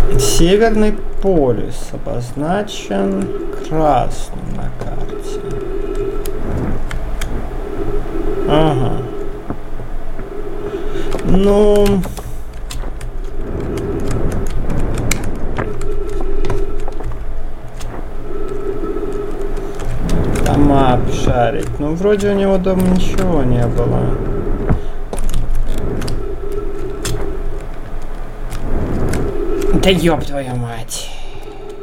Северный полюс обозначен красным на карте. Ага. Ну... Дома обшарить. Ну, вроде у него дома ничего не было. Да ёб твою мать.